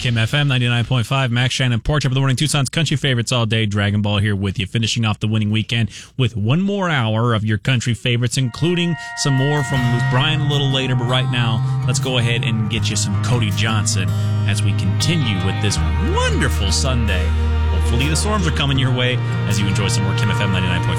Kim FM 99.5. Max Shannon, Porch Up of the Morning, Tucson's country favorites all day. Dragon Ball here with you, finishing off the winning weekend with one more hour of your country favorites, including some more from Brian a little later. But right now, let's go ahead and get you some Cody Johnson as we continue with this wonderful Sunday. Hopefully the storms are coming your way as you enjoy some more Kim FM 99.5.